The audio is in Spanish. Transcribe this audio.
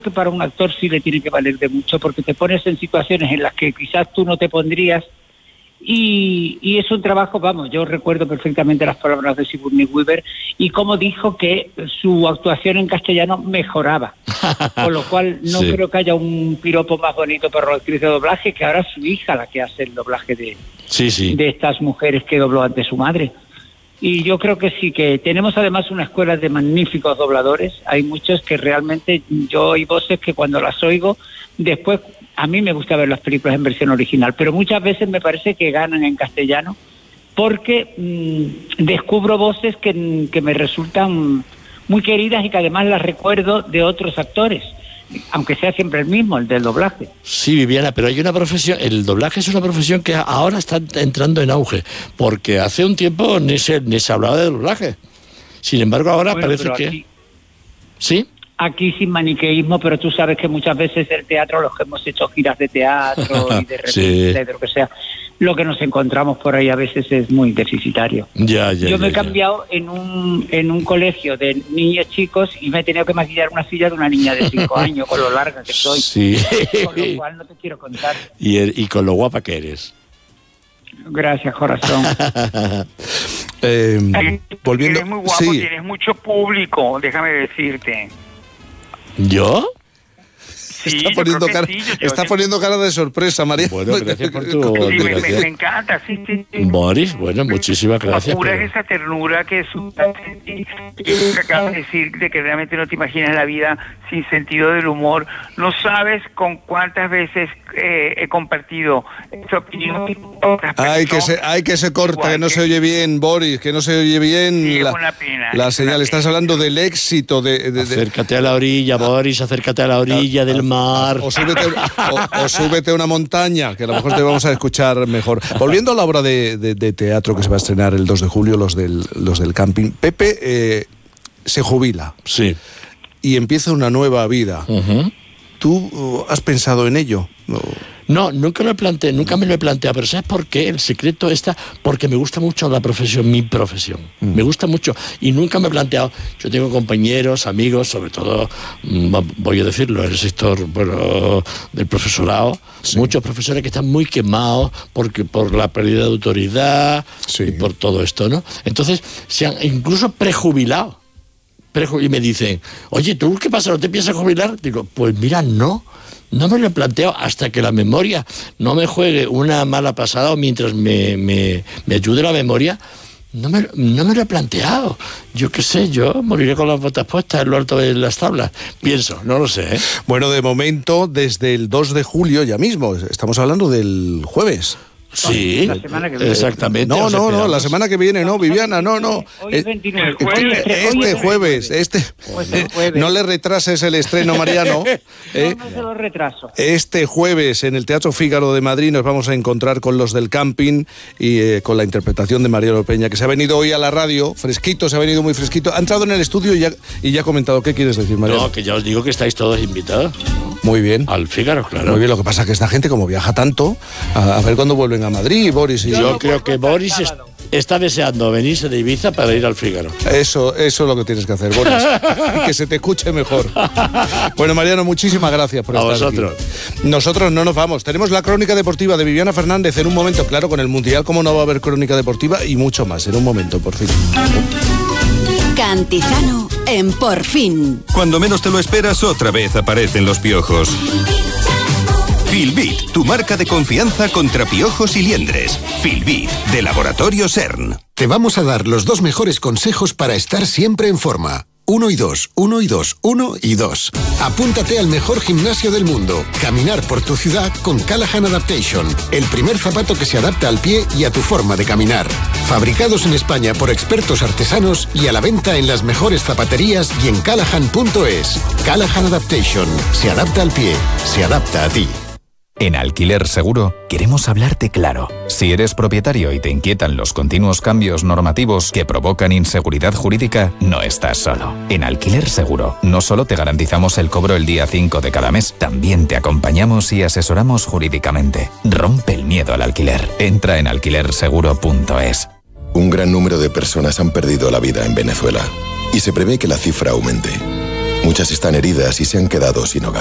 que para un actor sí le tiene que valer de mucho, porque te pones en situaciones en las que quizás tú no te pondrías, y es un trabajo, vamos, yo recuerdo perfectamente las palabras de Sigourney Weaver y cómo dijo que su actuación en castellano mejoraba, con lo cual no creo que haya un piropo más bonito para la actriz de doblaje, que ahora es su hija la que hace el doblaje de estas mujeres que dobló ante su madre. Y yo creo que sí, que tenemos además una escuela de magníficos dobladores. Hay muchos que realmente, yo hay voces que cuando las oigo, después a mí me gusta ver las películas en versión original, pero muchas veces me parece que ganan en castellano porque descubro voces que me resultan muy queridas y que además las recuerdo de otros actores, aunque sea siempre el mismo, el del doblaje. Sí, Viviana, pero hay una profesión, el doblaje es una profesión que ahora está entrando en auge, porque hace un tiempo ni se hablaba de doblaje. Sin embargo, ahora parece que... Aquí, ¿sí? Aquí sin maniqueísmo, pero tú sabes que muchas veces el teatro, los que hemos hecho giras de teatro y de repente, de lo que sea, lo que nos encontramos por ahí a veces es muy deficitario. Yo me he cambiado en un colegio de niños chicos y me he tenido que maquillar una silla de una niña de 5 años, con lo larga que soy. Sí. Con lo cual no te quiero contar. Y con lo guapa que eres. Gracias, corazón. Volviendo... Eres muy guapo, tienes mucho público, déjame decirte. ¿Yo? Sí, está poniendo cara de sorpresa, María. Bueno, gracias por tu... me encanta, sí. Boris, bueno, muchísimas gracias. Pura es esa ternura que acabas de decir, de que realmente no te imaginas la vida sin sentido del humor. No sabes con cuántas veces he compartido esa opinión. Ay, que se corta, que no se oye bien, Boris, que no se oye bien. Sí, es una pena. La señal, estás hablando del éxito de... Acércate a la orilla, Boris, acércate a la orilla del mar. O súbete a una montaña, que a lo mejor te vamos a escuchar mejor. Volviendo a la obra de teatro que se va a estrenar el 2 de julio, los del camping, Pepe se jubila. Sí. Y empieza una nueva vida. Uh-huh. ¿Tú has pensado en ello? No, nunca me lo he planteado, pero ¿sabes por qué? El secreto está porque me gusta mucho la profesión, mi profesión. Me gusta mucho y nunca me he planteado. Yo tengo compañeros, amigos, sobre todo, voy a decirlo, en el sector del profesorado, muchos profesores que están muy quemados por la pérdida de autoridad y por todo esto, ¿no? Entonces, se han incluso prejubilado. Y me dicen, oye, ¿tú qué pasa? ¿No te piensas jubilar? Digo, pues mira, no me lo he planteado hasta que la memoria no me juegue una mala pasada o mientras me ayude la memoria, no me lo he planteado. Yo qué sé, yo moriré con las botas puestas en lo alto de las tablas. Pienso, no lo sé, ¿eh? Bueno, de momento, desde el 2 de julio ya mismo, estamos hablando del jueves. Sí, la semana que viene. Exactamente. No, la semana que viene, no, Viviana, no. Hoy es 29. Este jueves. No le retrases el estreno, Mariano. No se lo retraso. Este jueves en el Teatro Fígaro de Madrid nos vamos a encontrar con los del camping y con la interpretación de Mariano Peña, que se ha venido hoy a la radio, fresquito, se ha venido muy fresquito. Ha entrado en el estudio y ya ha comentado. ¿Qué quieres decir, Mariano? No, que ya os digo que estáis todos invitados. Muy bien. Al Fígaro, claro. Muy bien, lo que pasa es que esta gente, como viaja tanto, a ver cuándo vuelven a Madrid, Boris. Yo creo que Boris está deseando venirse de Ibiza para ir al Fígaro. Eso es lo que tienes que hacer, Boris. Y que se te escuche mejor. Bueno, Mariano, muchísimas gracias por estar vosotros aquí. Nosotros no nos vamos. Tenemos la crónica deportiva de Viviana Fernández en un momento. Claro, con el Mundial, ¿cómo no va a haber crónica deportiva? Y mucho más, en un momento, por fin. Cantizano en Por Fin. Cuando menos te lo esperas, otra vez aparecen los piojos. Filbit, tu marca de confianza contra piojos y liendres. Filbit, de Laboratorio CERN. Te vamos a dar los 2 mejores consejos para estar siempre en forma. 1 y 2, 1 y 2, 1 y 2. Apúntate al mejor gimnasio del mundo. Caminar por tu ciudad con Callahan Adaptation. El primer zapato que se adapta al pie y a tu forma de caminar. Fabricados en España por expertos artesanos y a la venta en las mejores zapaterías y en callahan.es. Callahan Adaptation. Se adapta al pie. Se adapta a ti. En Alquiler Seguro queremos hablarte claro. Si eres propietario y te inquietan los continuos cambios normativos que provocan inseguridad jurídica, no estás solo. En Alquiler Seguro no solo te garantizamos el cobro el día 5 de cada mes, también te acompañamos y asesoramos jurídicamente. Rompe el miedo al alquiler. Entra en alquilerseguro.es. Un gran número de personas han perdido la vida en Venezuela y se prevé que la cifra aumente. Muchas están heridas y se han quedado sin hogar.